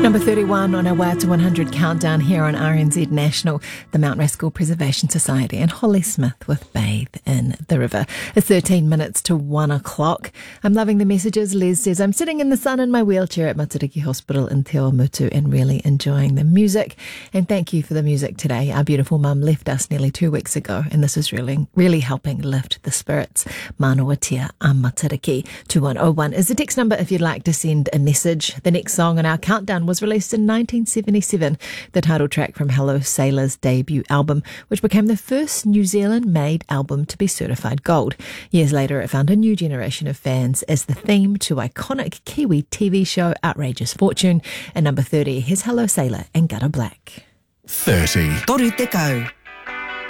Number 31 on our Way to 100 countdown here on RNZ National, the Mount Raskell Preservation Society and Holly Smith with Bathe in the River. It's 13 minutes to 1 o'clock. I'm loving the messages. Les says, I'm sitting in the sun in my wheelchair at Matariki Hospital in Te Awamutu and really enjoying the music. And thank you for the music today. Our beautiful mum left us nearly 2 weeks ago, and this is really helping lift the spirits. Manawatia a Matariki. 2101 is the text number if you'd like to send a message. The next song on our countdown was released in 1977, the title track from Hello Sailor's debut album, which became the first New Zealand-made album to be certified gold. Years later, it found a new generation of fans as the theme to iconic Kiwi TV show Outrageous Fortune. And number 30, here's Hello Sailor and Gutter Black. 30. Toru te kau.